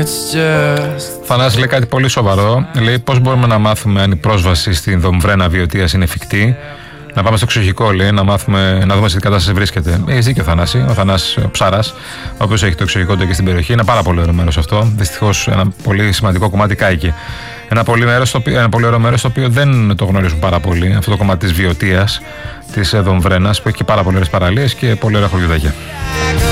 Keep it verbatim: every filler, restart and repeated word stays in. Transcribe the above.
Θανάση λέει κάτι πολύ σοβαρό. Λέει πώς μπορούμε να μάθουμε αν η πρόσβαση στην Δομβρένα Βιωτίας είναι εφικτή. Να πάμε στο εξοχικό, λέει, να, μάθουμε, να δούμε σε τι κατάσταση βρίσκεται. Έχει δίκιο ο Θανάση, ο Θανάσης Ψάρας, ο οποίος έχει το εξοχικό του εκεί στην περιοχή. Είναι πάρα πολύ ωραίο μέρος αυτό. Δυστυχώς ένα πολύ σημαντικό κομμάτι κάηκε. Ένα πολύ, μέρος, ένα πολύ ωραίο μέρος το οποίο δεν το γνωρίζουν πάρα πολύ. Αυτό το κομμάτι της Βιωτίας, της Δομβρένας, που έχει πάρα πολύ ωραίες παραλίες και πολύ ωραία χωριουδάκια.